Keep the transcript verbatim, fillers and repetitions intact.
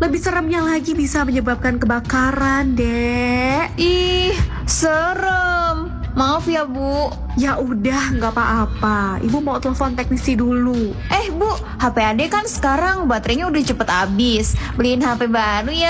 Lebih seremnya lagi bisa menyebabkan kebakaran, Dek. Ih, serem. Maaf ya, Bu. Ya udah, nggak apa-apa. Ibu mau telepon teknisi dulu. Eh, Bu, H P Ade kan sekarang baterainya udah cepet habis. Beliin H P baru ya,